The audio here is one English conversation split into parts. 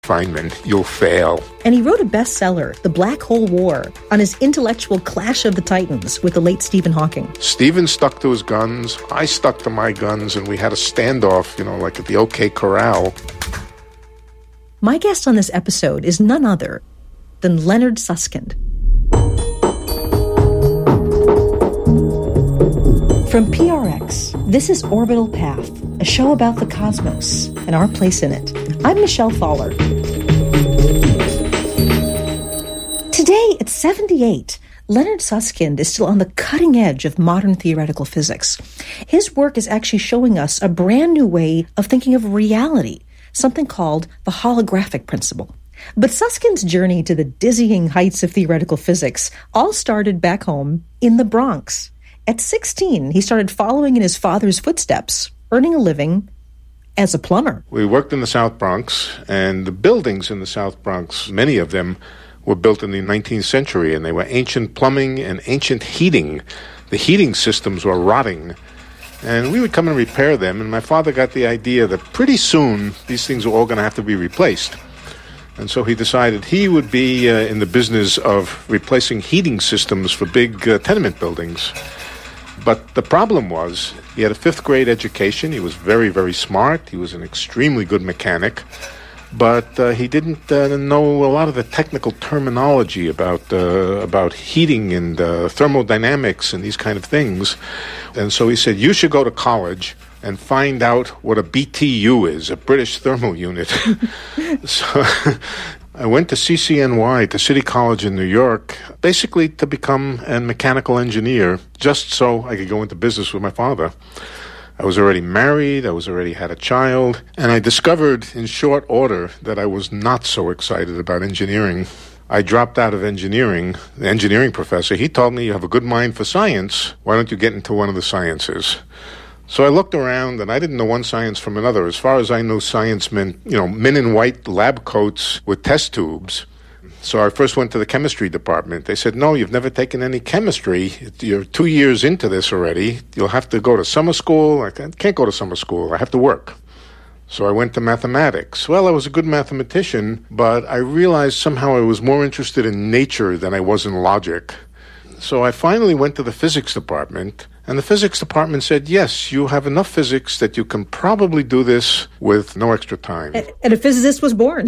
Feynman, you'll fail. And he wrote a bestseller, The Black Hole War, on his intellectual clash of the titans with the late Stephen Hawking. Stephen stuck to his guns, I stuck to my guns, and we had a standoff, like at the OK Corral. My guest on this episode is none other than Leonard Susskind. From PRX, this is Orbital Path, a show about the cosmos and our place in it. I'm Michelle Faller. Today, at 78, Leonard Susskind is still on the cutting edge of modern theoretical physics. His work is actually showing us a brand new way of thinking of reality, something called the holographic principle. But Susskind's journey to the dizzying heights of theoretical physics all started back home in the Bronx. At 16, he started following in his father's footsteps, earning a living as a plumber. We worked in the South Bronx, and the buildings in the South Bronx, many of them were built in the 19th century, and they were ancient plumbing and ancient heating. The heating systems were rotting, and we would come and repair them, and my father got the idea that pretty soon these things were all going to have to be replaced. And so he decided he would be in the business of replacing heating systems for big tenement buildings. But the problem was, he had a fifth grade education. He was very, very smart. He was an extremely good mechanic. But he didn't know a lot of the technical terminology about heating and thermodynamics and these kind of things. And so he said, you should go to college and find out what a BTU is, a British thermal unit. So I went to CCNY, to City College in New York, basically to become a mechanical engineer, just so I could go into business with my father. I was already married, I already had a child, and I discovered in short order that I was not so excited about engineering. I dropped out of engineering. The engineering professor, he told me, you have a good mind for science, why don't you get into one of the sciences? So I looked around, and I didn't know one science from another. As far as I knew, science meant, men in white lab coats with test tubes. So I first went to the chemistry department. They said, no, you've never taken any chemistry. You're 2 years into this already. You'll have to go to summer school. I can't go to summer school. I have to work. So I went to mathematics. Well, I was a good mathematician, but I realized somehow I was more interested in nature than I was in logic. So I finally went to the physics department, and the physics department said, yes, you have enough physics that you can probably do this with no extra time. And a physicist was born.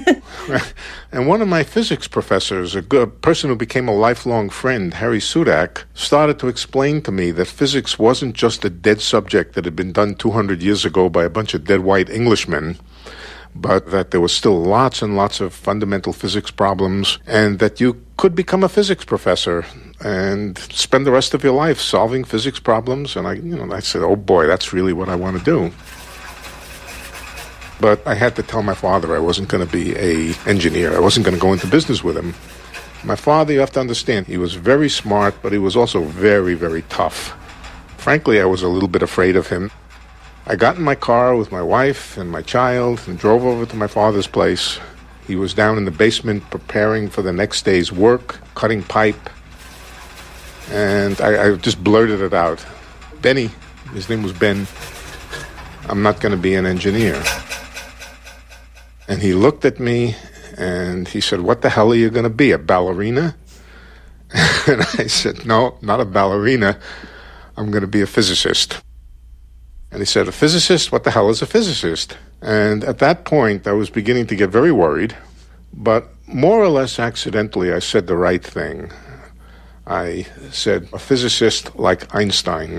And one of my physics professors, a good person who became a lifelong friend, Harry Sudak, started to explain to me that physics wasn't just a dead subject that had been done 200 years ago by a bunch of dead white Englishmen, but that there was still lots and lots of fundamental physics problems, and that you could become a physics professor and spend the rest of your life solving physics problems. And I said, oh boy, that's really what I want to do. But I had to tell my father I wasn't going to be an engineer. I wasn't going to go into business with him. My father, you have to understand, he was very smart, but he was also very, very tough. Frankly, I was a little bit afraid of him. I got in my car with my wife and my child and drove over to my father's place. He was down in the basement preparing for the next day's work, cutting pipe. And I just blurted it out. Benny, his name was Ben, I'm not going to be an engineer. And he looked at me and he said, what the hell are you going to be, a ballerina? And I said, no, not a ballerina. I'm going to be a physicist. And he said, a physicist? What the hell is a physicist? And at that point, I was beginning to get very worried. But more or less accidentally, I said the right thing. I said, a physicist like Einstein.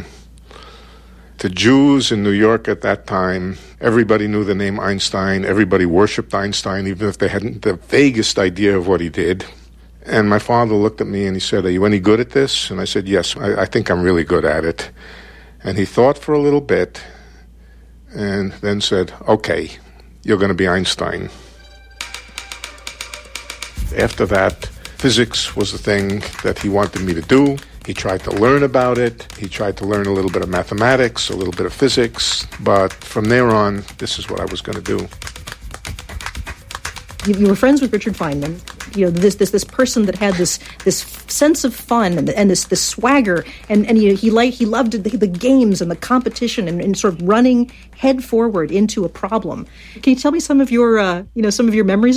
To Jews in New York at that time, everybody knew the name Einstein. Everybody worshipped Einstein, even if they hadn't the vaguest idea of what he did. And my father looked at me and he said, are you any good at this? And I said, yes, I think I'm really good at it. And he thought for a little bit and then said, okay, you're going to be Einstein. After that, physics was the thing that he wanted me to do. He tried to learn about it. He tried to learn a little bit of mathematics, a little bit of physics. But from there on, this is what I was going to do. You were friends with Richard Feynman. this person that had this sense of fun and this swagger, and he loved the games and the competition and sort of running head forward into a problem. Can you tell me some of your memories